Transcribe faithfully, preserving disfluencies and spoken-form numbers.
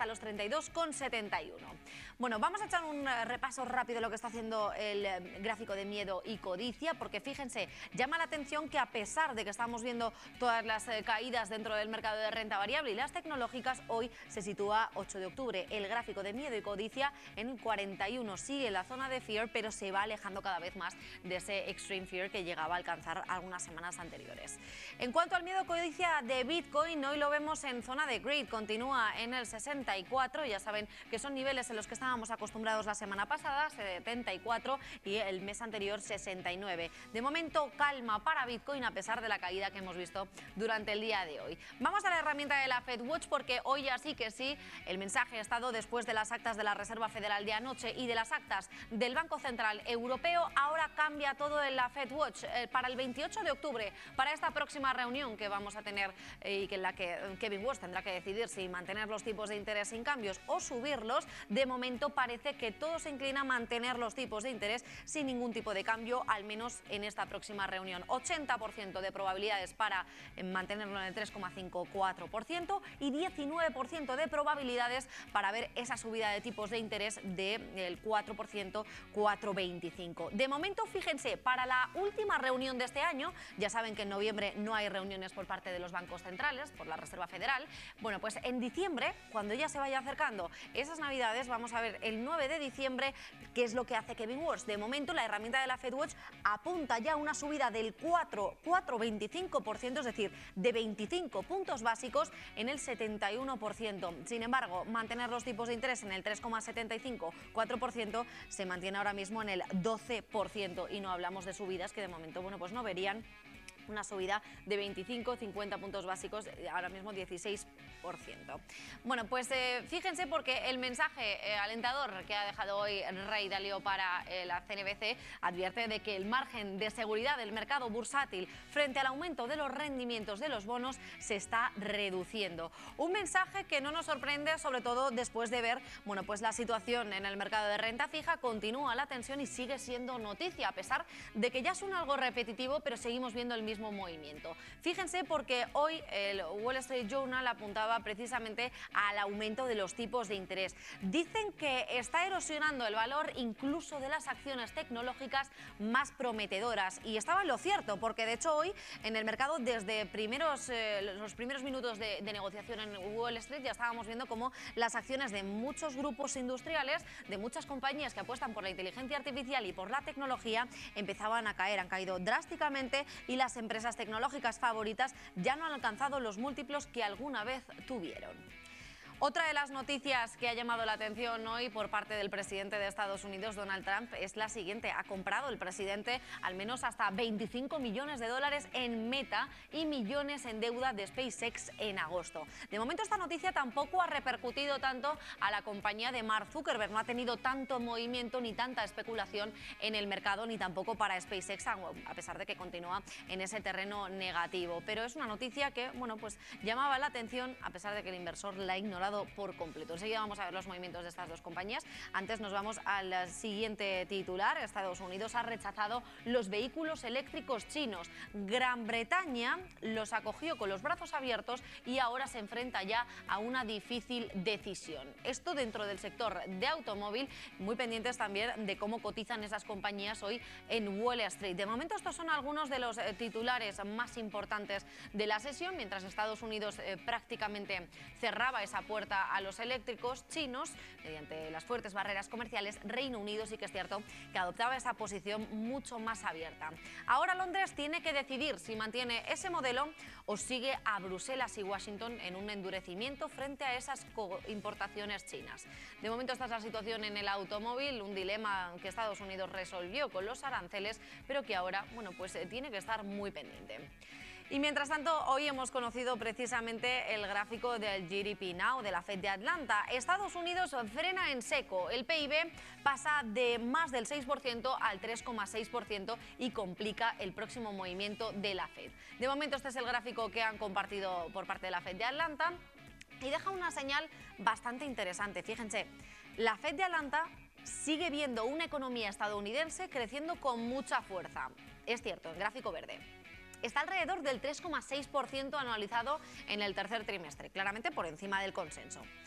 los treinta y dos coma setenta y uno. Bueno, vamos a echar un repaso rápido de lo que está haciendo el gráfico de miedo y codicia, porque fíjense, llama la atención que a pesar de que estamos viendo todas las eh, caídas dentro del mercado de renta variable y las tecnológicas, hoy se sitúa ocho de octubre. El gráfico de miedo y codicia en cuarenta y uno, sigue en la zona de fear, pero se va alejando cada vez más de ese extreme fear que llegaba a alcanzar algunas semanas anteriores. En cuanto al miedo codicia de Bitcoin, hoy lo vemos en zona de greed, continúa en el sesenta y cuatro, ya saben que son niveles en los que estábamos acostumbrados la semana pasada, setenta y cuatro, y el mes anterior sesenta y nueve. De momento calma para Bitcoin a pesar de la caída que hemos visto durante el día de hoy. Vamos a la herramienta de la FedWatch, porque hoy ya sí que sí, el mensaje ha estado después de las actas de la Reserva Federal de anoche y de las actas del Banco Central Europeo. Ahora cambia todo en la FedWatch eh, para el veintiocho de octubre, para esta próxima reunión que vamos a tener eh, y que en la que eh, Kevin Warsh tendrá que decidir si mantener los tipos de interés sin cambios o subirlos. De momento parece que todo se inclina a mantener los tipos de interés sin ningún tipo de cambio, al menos en esta próxima reunión. ochenta por ciento de probabilidades para mantenerlo en el tres coma cincuenta y cuatro por ciento y diecinueve por ciento de probabilidades para ver esa subida de tipos de interés del cuatro por ciento, cuatro coma veinticinco. De momento, fíjense, para la última reunión de este año, ya saben que en noviembre no hay reuniones por parte de los bancos centrales, por la Reserva Federal. Bueno, pues en diciembre, cuando ya se vaya acercando esas navidades, vamos a ver el nueve de diciembre qué es lo que hace Kevin Warsh. De momento, la herramienta de la FedWatch apunta ya a una subida del cuatro coma veinticinco por ciento, es decir, de veinticinco puntos básicos en el setenta y uno por ciento. Sin embargo, mantener los tipos de interés en el tres coma setenta y cinco, cuatro por ciento se mantiene ahora mismo en el doce por ciento, y no hablamos de subidas que de momento, bueno, pues no verían una subida de veinticinco, cincuenta puntos básicos, ahora mismo dieciséis por ciento. Bueno, pues eh, fíjense, porque el mensaje eh, alentador que ha dejado hoy Ray Dalio para eh, la C N B C advierte de que el margen de seguridad del mercado bursátil frente al aumento de los rendimientos de los bonos se está reduciendo. Un mensaje que no nos sorprende, sobre todo después de ver, bueno, pues la situación en el mercado de renta fija. Continúa la tensión y sigue siendo noticia, a pesar de que ya suena algo repetitivo, pero seguimos viendo el mismo movimiento. Fíjense, porque hoy el Wall Street Journal apuntaba precisamente al aumento de los tipos de interés. Dicen que está erosionando el valor incluso de las acciones tecnológicas más prometedoras, y estaba en lo cierto, porque de hecho hoy en el mercado, desde primeros, eh, los primeros minutos de, de negociación en Wall Street, ya estábamos viendo cómo las acciones de muchos grupos industriales, de muchas compañías que apuestan por la inteligencia artificial y por la tecnología, empezaban a caer, han caído drásticamente, y las empresas empresas tecnológicas favoritas ya no han alcanzado los múltiplos que alguna vez tuvieron. Otra de las noticias que ha llamado la atención hoy por parte del presidente de Estados Unidos, Donald Trump, es la siguiente. Ha comprado el presidente al menos hasta veinticinco millones de dólares en Meta y millones en deuda de SpaceX en agosto. De momento, esta noticia tampoco ha repercutido tanto a la compañía de Mark Zuckerberg. No ha tenido tanto movimiento ni tanta especulación en el mercado, ni tampoco para SpaceX, a pesar de que continúa en ese terreno negativo. Pero es una noticia que, bueno, pues llamaba la atención, a pesar de que el inversor la ha ignorado por completo. Enseguida vamos a ver los movimientos de estas dos compañías. Antes nos vamos al siguiente titular. Estados Unidos ha rechazado los vehículos eléctricos chinos. Gran Bretaña los acogió con los brazos abiertos y ahora se enfrenta ya a una difícil decisión. Esto dentro del sector de automóvil, muy pendientes también de cómo cotizan esas compañías hoy en Wall Street. De momento, estos son algunos de los titulares más importantes de la sesión, mientras Estados Unidos eh, prácticamente cerraba esa puerta a los eléctricos chinos mediante las fuertes barreras comerciales. Reino Unido sí que es cierto que adoptaba esa posición mucho más abierta. Ahora Londres tiene que decidir si mantiene ese modelo o sigue a Bruselas y Washington en un endurecimiento frente a esas importaciones chinas. De momento, esta es la situación en el automóvil, un dilema que Estados Unidos resolvió con los aranceles, pero que ahora, bueno, pues tiene que estar muy pendiente. Y mientras tanto, hoy hemos conocido precisamente el gráfico del G D P Now de la Fed de Atlanta. Estados Unidos frena en seco. El P I B pasa de más del seis por ciento al tres coma seis por ciento y complica el próximo movimiento de la Fed. De momento, este es el gráfico que han compartido por parte de la Fed de Atlanta y deja una señal bastante interesante. Fíjense, la Fed de Atlanta sigue viendo una economía estadounidense creciendo con mucha fuerza. Es cierto, el gráfico verde está alrededor del tres coma seis por ciento anualizado en el tercer trimestre, claramente por encima del consenso.